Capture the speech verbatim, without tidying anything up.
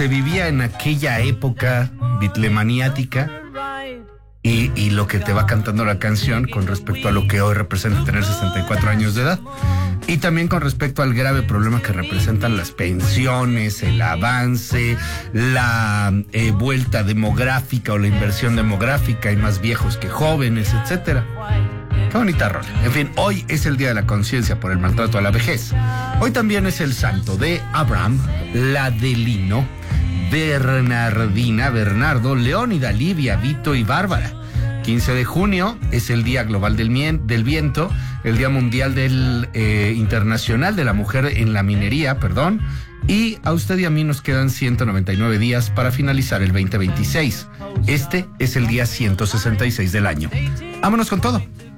se vivía en aquella época bitlemaniática y, y lo que te va cantando la canción con respecto a lo que hoy representa tener sesenta y cuatro años de edad. Y también con respecto al grave problema que representan las pensiones, el avance, la eh, vuelta demográfica o la inversión demográfica, hay más viejos que jóvenes, etcétera. Qué bonita rola. En fin, hoy es el Día de la Conciencia por el Maltrato a la Vejez. Hoy también es el santo de Abraham, Ladelino, Bernardina, Bernardo, Leónida, Livia, Vito y Bárbara. quince de junio es el Día Global del, Mien, del Viento, el Día Mundial del eh, Internacional de la Mujer en la Minería, perdón. Y a usted y a mí nos quedan ciento noventa y nueve días para finalizar el veinte veintiséis. Este es el día ciento sesenta y seis del año. Vámonos con todo.